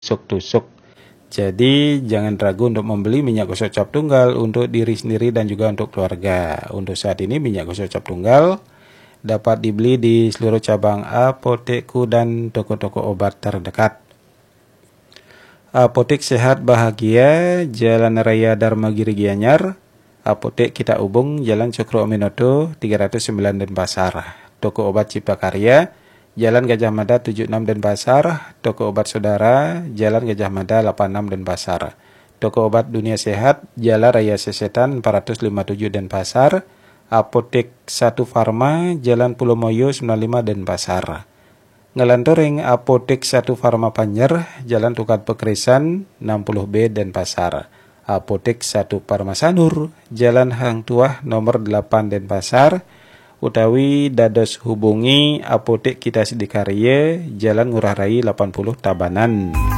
tusuk-tusuk. Jadi jangan ragu untuk membeli minyak gosok cap tunggal untuk diri sendiri dan juga untuk keluarga. Untuk saat ini minyak gosok cap tunggal dapat dibeli di seluruh cabang apotekku dan toko-toko obat terdekat. Apotek Sehat Bahagia, Jalan Raya Dharmagiri Gianyar. Apotek Kita Ubung, Jalan Cokro Aminoto 309 Denpasar. Toko Obat Cipta Karya, Jalan Gajah Mada 76 Denpasar. Toko Obat Saudara, Jalan Gajah Mada 86 Denpasar. Toko Obat Dunia Sehat, Jalan Raya Sesetan 457 Denpasar. Apotek Satu Farma, Jalan Pulau Moyo 95 Denpasar. Ngelantoring Apotek Satu Farma Panjer, Jalan Tukat Pekrisan 60B Denpasar. Apotek Satu Farma Sanur, Jalan Hang Tuah nomor 8 Denpasar. Utawi dados hubungi Apotek Kita Sidikarya, Jalan Ngurah Rai 80 Tabanan.